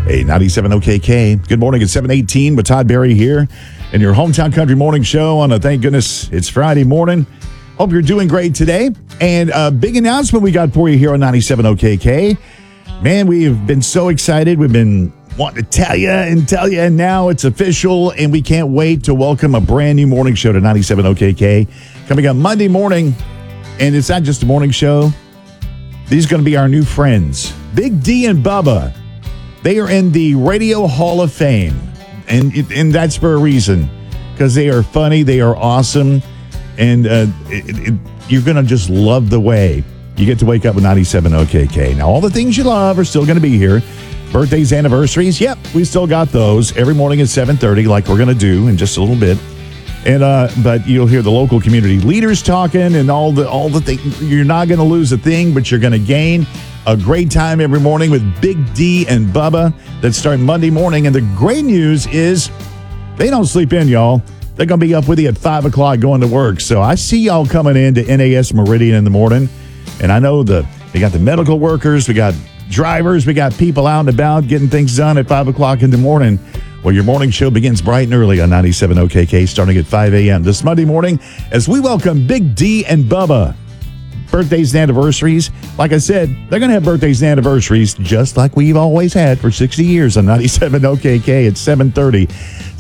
Hey, 97 OKK. Good morning. It's 7:18 with Todd Berry here in your Hometown Country Morning Show on a thank goodness it's Friday morning. Hope you're doing great today. And a big announcement we got for you here on 97 OKK. Man, we have been so excited. We've been wanting to tell you, and now it's official, and we can't wait to welcome a brand new morning show to 97 OKK coming up Monday morning. And it's not just a morning show. These are going to be our new friends, Big D and Bubba. They are in the Radio Hall of Fame, and that's for a reason, because they are funny, they are awesome, and you're going to just love the way you get to wake up with 97 OKK. Now, all the things you love are still going to be here. Birthdays, anniversaries, yep, we still got those every morning at 7:30, like we're going to do in just a little bit. And but you'll hear the local community leaders talking and all the things. You're not going to lose a thing, but you're going to gain a great time every morning with Big D and Bubba that start Monday morning. And the great news is they don't sleep in, y'all. They're going to be up with you at 5 o'clock going to work. So I see y'all coming into NAS Meridian in the morning. And I know we got the medical workers, we got drivers, we got people out and about getting things done at 5 o'clock in the morning. Well, your morning show begins bright and early on 97 OKK starting at 5 a.m. this Monday morning as we welcome Big D and Bubba. Birthdays and anniversaries. Like I said, they're going to have birthdays and anniversaries just like we've always had for 60 years on 97 OKK at 7:30.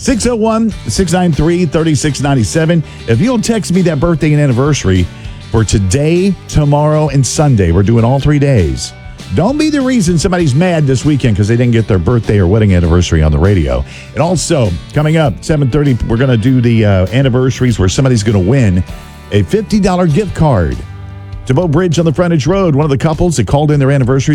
601-693-3697. If you'll text me that birthday and anniversary for today, tomorrow, and Sunday, we're doing all 3 days. Don't be the reason somebody's mad this weekend because they didn't get their birthday or wedding anniversary on the radio. And also, coming up, 7:30, we're going to do the anniversaries where somebody's going to win a $50 gift card to Bow Bridge on the Frontage Road. One of the couples that called in their anniversary